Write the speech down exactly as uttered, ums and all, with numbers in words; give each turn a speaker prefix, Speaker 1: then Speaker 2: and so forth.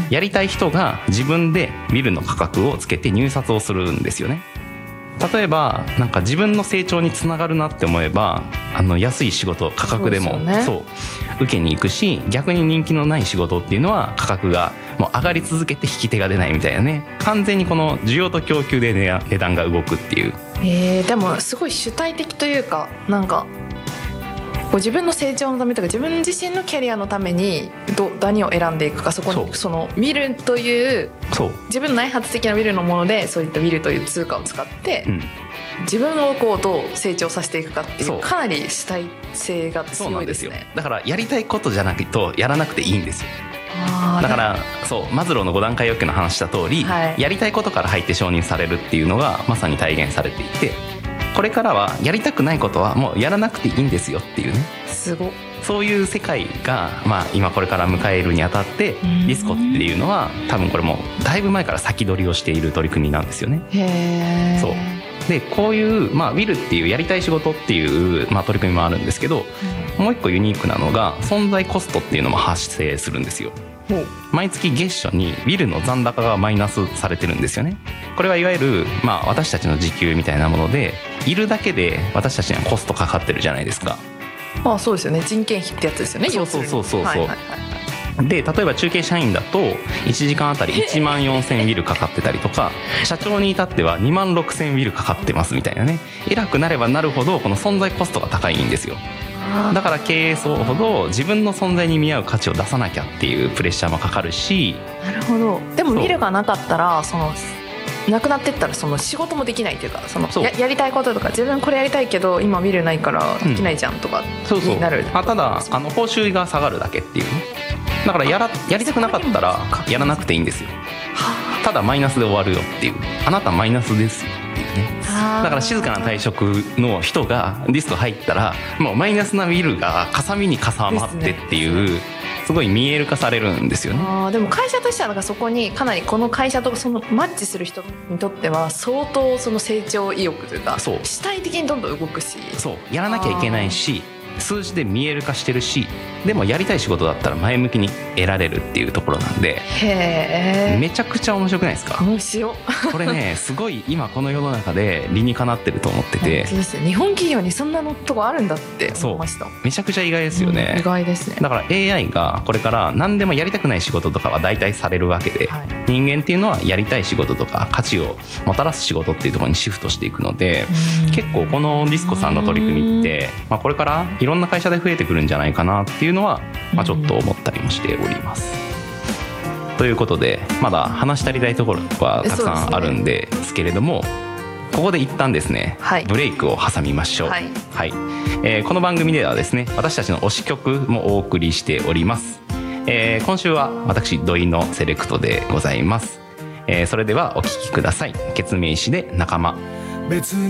Speaker 1: やりたい人が自分でビルの価格をつけて入札をするんですよね。例えばなんか自分の成長につながるなって思えばあの安い仕事価格でも そうですよね、そう受けに行くし、逆に人気のない仕事っていうのは価格がもう上がり続けて引き手が出ないみたいなね、完全にこの需要と供給で値段が動くっていう。
Speaker 2: えー、でもすごい主体的というか、なんかこう自分の成長のためとか自分自身のキャリアのためにど何を選んでいくか、そこにそのビルという自分の内発的なビルのものでそういったビルという通貨を使って、うん、自分をこうどう成長させていくかっていうかなり主体性が強いですね。
Speaker 1: そうなんですよ。だからやりたいことじゃなくてやらなくていいんですよ。だからそうマズローのご段階欲求の話した通り、はい、やりたいことから入って承認されるっていうのがまさに体現されていて、これからはやりたくないことはもうやらなくていいんですよっていうね、
Speaker 2: すご
Speaker 1: そういう世界が、まあ、今これから迎えるにあたってディスコっていうのは多分これもだいぶ前から先取りをしている取り組みなんですよね。
Speaker 2: へー。
Speaker 1: そうでこういう、まあ、ウィルっていうやりたい仕事っていう、まあ、取り組みもあるんですけど、うん、もう一個ユニークなのが存在コストっていうのも発生するんですよ。毎月月初にウィルの残高がマイナスされてるんですよね。これはいわゆる、まあ、私たちの時給みたいなもので、いるだけで私たちにはコストかかってるじゃないですか。
Speaker 2: ああ、そうですよね。人件費ってやつですよね。
Speaker 1: そうそうそうそうそう、
Speaker 2: はいはいはい、
Speaker 1: で例えば中継社員だといちじかんあたりいちまんよんせんウィルかかってたりとか、社長に至ってはにまんろくせんウィルかかってますみたいなね。偉くなればなるほどこの存在コストが高いんですよ。だから経営層ほど自分の存在に見合う価値を出さなきゃっていうプレッシャーもかかるし。
Speaker 2: なるほど。でもビルがなかったらそのなくなってったらその仕事もできないというか、その や, やりたいこととか自分これやりたいけど今ビルないからできないじゃんとかになる、うん、そうそう。
Speaker 1: あただあの報酬が下がるだけっていうね。だからやらやりたくなかったらやらなくていいんですよ。ただマイナスで終わるよっていう、あなたマイナスですよっていうね。だから静かな退職の人がディスコ入ったらもうマイナスなビルがかさみにかさまってっていう、すごい見える化されるんですよね。
Speaker 2: あ、でも会社としてはなんかそこにかなりこの会社とそのマッチする人にとっては相当その成長意欲というか、そう主体的にどんどん動くし、
Speaker 1: そうやらなきゃいけないし数字で見える化してるし、でもやりたい仕事だったら前向きに得られるっていうところなんで、
Speaker 2: へー、
Speaker 1: めちゃくちゃ面白くないですか。
Speaker 2: 面白
Speaker 1: これねすごい今この世の中で理にかなってると思ってて、
Speaker 2: そうですよ。日本企業にそんなのとこあるんだって思いました。
Speaker 1: めちゃくちゃ意外ですよね、
Speaker 2: うん、意外ですね。
Speaker 1: だから エーアイ がこれから何でもやりたくない仕事とかは代替されるわけで、はい、人間っていうのはやりたい仕事とか価値をもたらす仕事っていうところにシフトしていくので、結構このディスコさんの取り組みって、まあ、これからいろんな会社で増えてくるんじゃないかなっていうのは、まあ、ちょっと思ったりもしております。ということでまだ話し足りないところはたくさんあるんですけれども、ここで一旦ですね、はい、ブレイクを挟みましょう。はい、はい、えー、この番組ではですね私たちの推し曲もお送りしております。えー、今週は私土井のセレクトでございます。えー、それではお聴きください。ケツメイシで仲間。別